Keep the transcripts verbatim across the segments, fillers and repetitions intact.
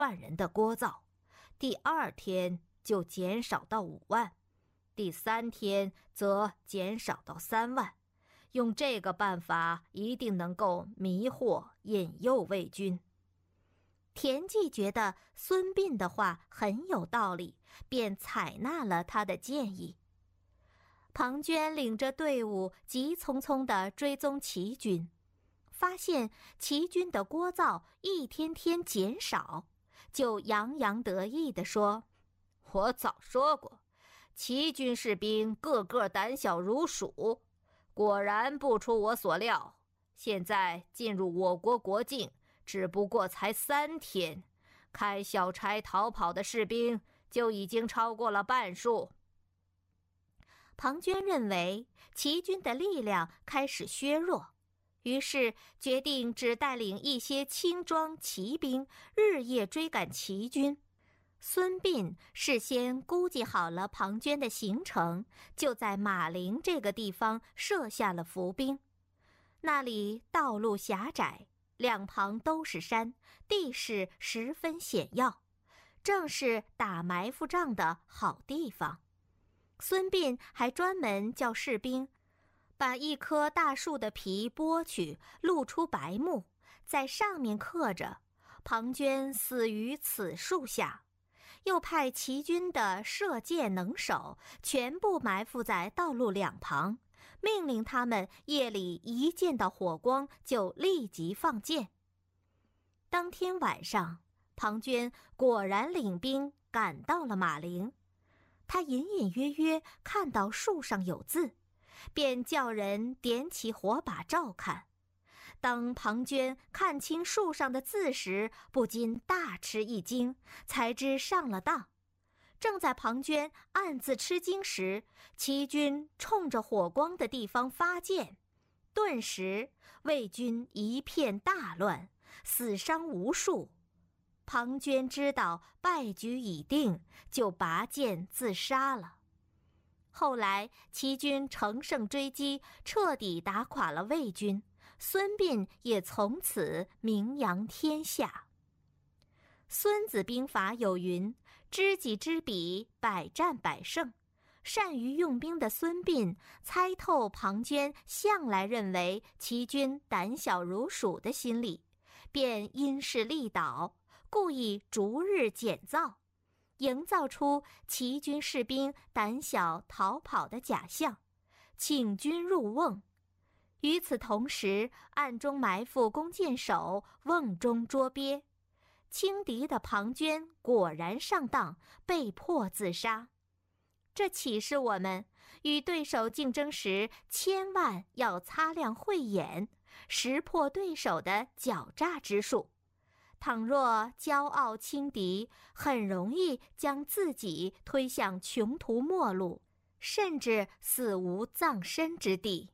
万人的锅灶，第二天就减少到五万，第三天则减少到三万。用这个办法一定能够迷惑引诱魏军。田忌觉得孙膑的话很有道理，便采纳了他的建议。庞涓领着队伍急匆匆地追踪齐军，发现齐军的锅灶一天天减少，就洋洋得意地说：我早说过，齐军士兵个个胆小如鼠，果然不出我所料，现在进入我国国境只不过才三天，开小差逃跑的士兵就已经超过了半数。庞涓认为齐军的力量开始削弱，于是决定只带领一些轻装骑兵日夜追赶齐军。孙膑事先估计好了庞涓的行程，就在马陵这个地方设下了伏兵。那里道路狭窄，两旁都是山，地势十分险要，正是打埋伏仗的好地方。孙膑还专门叫士兵把一棵大树的皮剥去，露出白木，在上面刻着庞涓死于此树下，又派齐军的射箭能手全部埋伏在道路两旁，命令他们夜里一见到火光就立即放箭。当天晚上，庞涓果然领兵赶到了马陵，他隐隐约约看到树上有字，便叫人点起火把照看。当庞涓看清树上的字时，不禁大吃一惊，才知上了当。正在庞涓暗自吃惊时，齐军冲着火光的地方发箭，顿时魏军一片大乱，死伤无数。庞涓知道败局已定，就拔剑自杀了。后来齐军乘胜追击，彻底打垮了魏军，孙膑也从此名扬天下。孙子兵法有云：知己知彼，百战百胜。善于用兵的孙膑猜透庞涓向来认为齐军胆小如鼠的心理，便因势利导，故意逐日减灶，营造出齐军士兵胆小逃跑的假象，请军入瓮。与此同时，暗中埋伏弓箭手，瓮中捉鳖。轻敌的庞涓果然上当，被迫自杀。这启示我们，与对手竞争时，千万要擦亮慧眼，识破对手的狡诈之术。倘若骄傲轻敌，很容易将自己推向穷途末路，甚至死无葬身之地。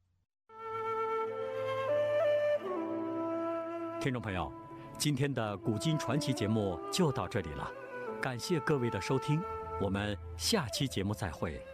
听众朋友，今天的古今传奇节目就到这里了，感谢各位的收听，我们下期节目再会。